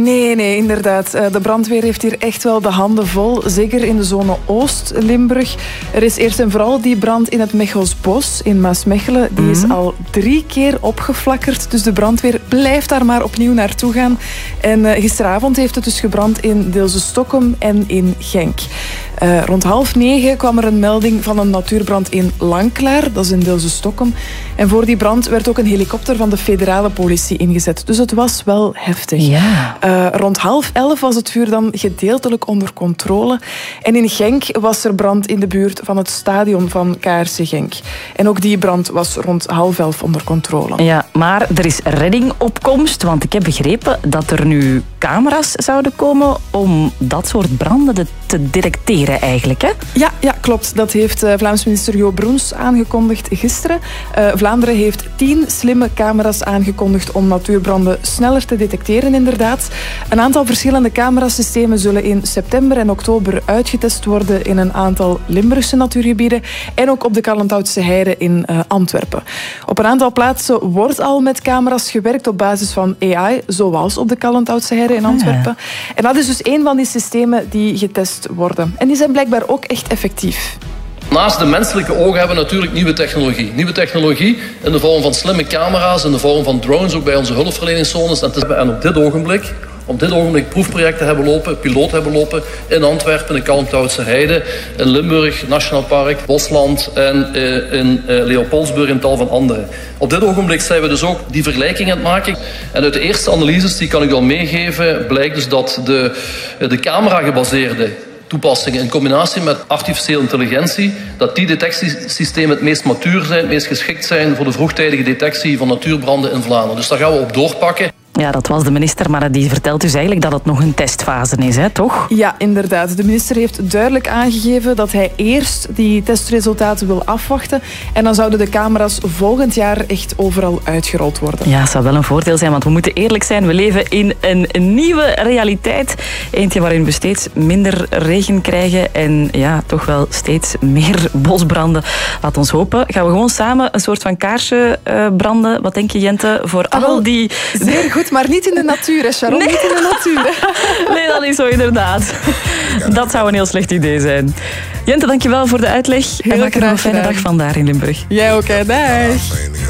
Nee, inderdaad. De brandweer heeft hier echt wel de handen vol. Zeker in de zone Oost-Limburg. Er is eerst en vooral die brand in het Mechelsbos in Maasmechelen. Die is al 3 keer opgeflakkerd. Dus de brandweer blijft daar maar opnieuw naartoe gaan. En gisteravond heeft het dus gebrand in Deelze-Stokkum en in Genk. Rond 8:30 kwam er een melding van een natuurbrand in Lanklaar. Dat is in Deelze-Stokkum. En voor die brand werd ook een helikopter van de federale politie ingezet. Dus het was wel heftig. Ja. Rond 10:30 was het vuur dan gedeeltelijk onder controle. En in Genk was er brand in de buurt van het stadion van KRC Genk. En ook die brand was rond 10:30 onder controle. Ja, maar er is redding op komst, want ik heb begrepen dat er nu camera's zouden komen om dat soort branden te detecteren eigenlijk, hè? Ja, klopt. Dat heeft Vlaams minister Jo Broens aangekondigd gisteren. Vlaanderen heeft 10 slimme camera's aangekondigd om natuurbranden sneller te detecteren, inderdaad. Een aantal verschillende camerasystemen zullen in september en oktober uitgetest worden in een aantal Limburgse natuurgebieden en ook op de Kallentoutse Heide in Antwerpen. Op een aantal plaatsen wordt al met camera's gewerkt op basis van AI, zoals op de Kallentoutse Heide in Antwerpen. Ja. En dat is dus een van die systemen die getest worden. En die zijn blijkbaar ook echt effectief. Naast de menselijke ogen hebben we natuurlijk nieuwe technologie. Nieuwe technologie in de vorm van slimme camera's, in de vorm van drones, ook bij onze hulpverleningszones. En op dit ogenblik proefprojecten hebben lopen, piloot hebben lopen in Antwerpen, in Kallentoutse Heide, in Limburg, Nationaal Park, Bosland en in Leopoldsburg en tal van andere. Op dit ogenblik zijn we dus ook die vergelijking aan het maken. En uit de eerste analyses, die kan ik al meegeven, blijkt dus dat de camera-gebaseerde toepassingen in combinatie met artificiële intelligentie, dat die detectiesystemen het meest matuur zijn, het meest geschikt zijn voor de vroegtijdige detectie van natuurbranden in Vlaanderen. Dus daar gaan we op doorpakken. Ja, dat was de minister, maar die vertelt dus eigenlijk dat het nog een testfase is, hè, toch? Ja, inderdaad. De minister heeft duidelijk aangegeven dat hij eerst die testresultaten wil afwachten en dan zouden de camera's volgend jaar echt overal uitgerold worden. Ja, dat zou wel een voordeel zijn, want we moeten eerlijk zijn, we leven in een nieuwe realiteit. Eentje waarin we steeds minder regen krijgen en ja, toch wel steeds meer bosbranden. Laat ons hopen. Gaan we gewoon samen een soort van kaarsje branden? Wat denk je, Jente? Voor al die... Zeer goed, maar niet in de natuur, hè, Sharon? Nee. Niet in de natuur. Nee, dat is zo inderdaad. Dat zou een heel slecht idee zijn. Jente, dankjewel voor de uitleg. En maak er nog een fijne dag van daar in Limburg. Jij ook, hè. Dag.